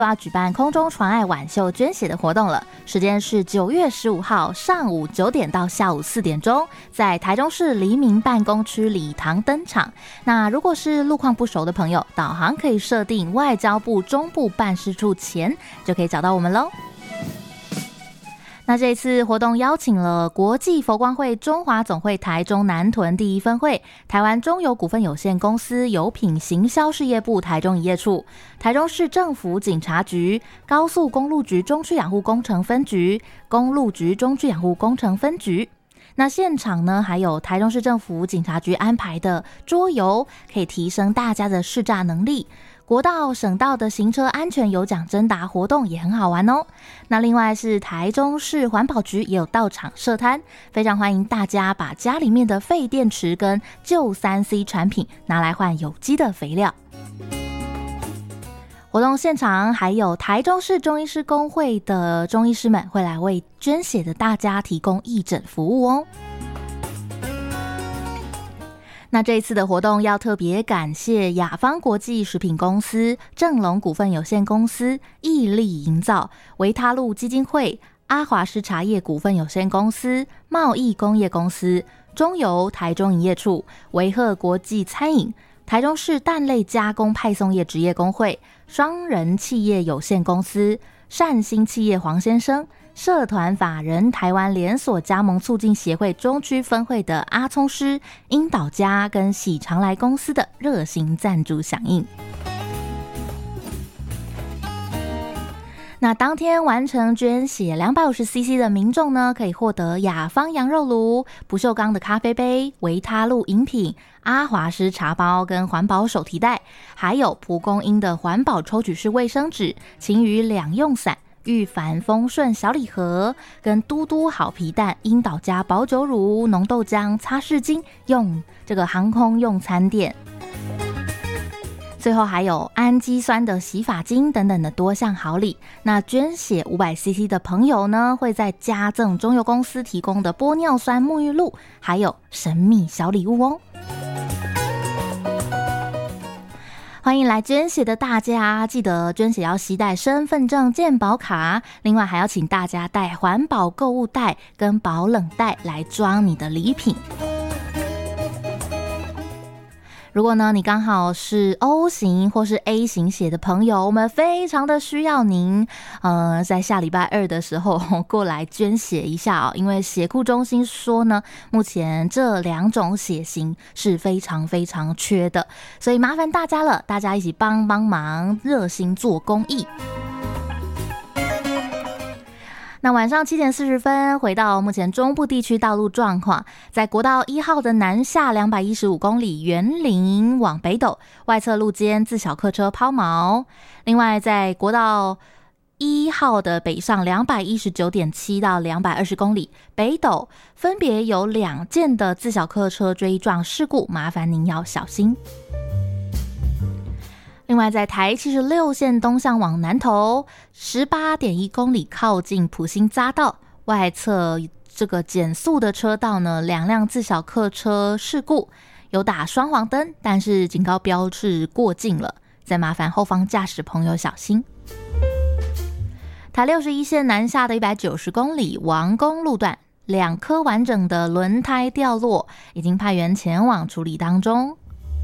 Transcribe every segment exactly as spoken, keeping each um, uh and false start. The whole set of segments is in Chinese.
要举办空中传爱晚秀捐血的活动了，时间是九月十五号上午九点到下午四点钟，在台中市黎明办公区礼堂登场。那如果是路况不熟的朋友，导航可以设定外交部中部办事处前，就可以找到我们咯。那这一次活动邀请了国际佛光会中华总会台中南屯第一分会、台湾中油股份有限公司油品行销事业部台中营业处、台中市政府警察局、高速公路局中区养护工程分局、公路局中区养护工程分局。那现场呢，还有台中市政府警察局安排的桌游，可以提升大家的试驾能力。国道、省道的行车安全有奖征答活动也很好玩哦。那另外是台中市环保局也有到场设摊，非常欢迎大家把家里面的废电池跟旧 三 C 产品拿来换有机的肥料。活动现场还有台中市中医师公会的中医师们会来为捐血的大家提供义诊服务哦。那这一次的活动要特别感谢雅芳国际食品公司、正隆股份有限公司、毅力营造、维他路基金会、阿华师茶叶股份有限公司、贸易工业公司、中油台中营业处、维赫国际餐饮、台中市蛋类加工派送业职业工会、双人企业有限公司、善兴企业黄先生、社团法人台湾连锁加盟促进协会中区分会的阿聪师、樱岛家跟喜常来公司的热心赞助响应。那当天完成捐血 两百五十 C C 的民众呢，可以获得雅芳羊肉炉、不锈钢的咖啡杯、维他露饮品、阿华师茶包跟环保手提袋，还有蒲公英的环保抽取式卫生纸、晴雨两用伞、玉凡丰顺小礼盒跟嘟嘟好皮蛋、樱岛家保酒乳、浓豆浆、擦拭巾，用这个航空用餐垫。最后还有氨基酸的洗发精等等的多项好礼。那捐血 五百 C C 的朋友呢，会再加赠中油公司提供的玻尿酸沐浴露，还有神秘小礼物哦。欢迎来捐血的大家，记得捐血要携带身份证、健保卡，另外还要请大家带环保购物袋跟保冷袋来装你的礼品。如果呢你刚好是 O 型或是 A 型血的朋友，我们非常的需要您呃，在下礼拜二的时候过来捐血一下哦，因为血库中心说呢，目前这两种血型是非常非常缺的，所以麻烦大家了，大家一起帮帮忙，热心做公益。那晚上七点四十分，回到目前中部地区道路状况，在国道一号的南下两百一十五公里园林往北斗，外侧路肩自小客车抛锚。另外，在国道一号的北上两百一十九点七到两百二十公里，北斗分别有两件的自小客车追撞事故，麻烦您要小心。另外，在台七十六线东向往南投 十八点一公里靠近埔心匝道外侧这个减速的车道呢，两辆自小客车事故，有打双黄灯，但是警告标志过境了，再麻烦后方驾驶朋友小心。台六十一线南下的一百九十公里王公路段，两颗完整的轮胎掉落，已经派员前往处理当中。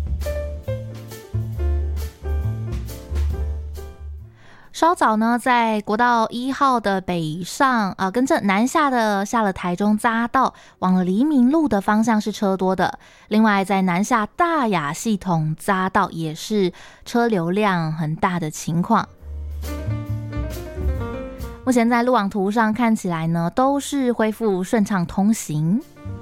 稍早呢，在国道一号的北上啊，跟着南下的下了台中匝道，往了黎明路的方向是车多的。另外，在南下大雅系统匝道也是车流量很大的情况。目前在路网图上看起来呢，都是恢复顺畅通行。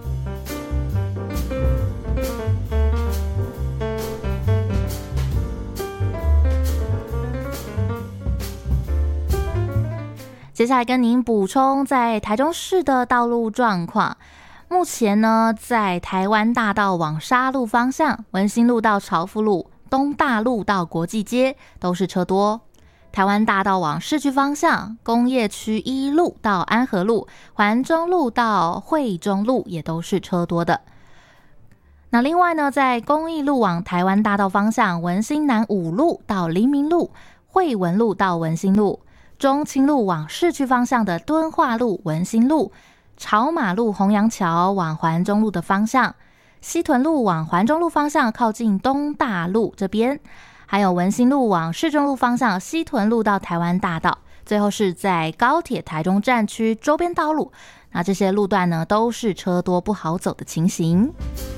接下来跟您补充在台中市的道路状况。目前呢，在台湾大道往沙鹿方向，文心路到朝福路、东大路到国际街都是车多。台湾大道往市区方向，工业区一路到安和路、环中路到惠中路也都是车多的。那另外呢，在公益路往台湾大道方向，文心南五路到黎明路、 惠文路到文心路，中清路往市区方向的敦化路、文心路，朝马路虹阳桥往环中路的方向，西屯路往环中路方向靠近东大路这边，还有文心路往市中路方向，西屯路到台湾大道，最后是在高铁台中站区周边道路。那这些路段呢，都是车多不好走的情形。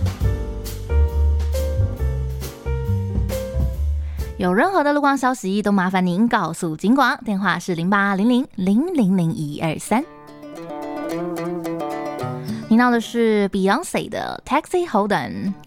有任何的路况消息，都麻烦您告诉警广，电话是零八零零零零零一二三。听到的是 Beyonce 的 Taxi Holden，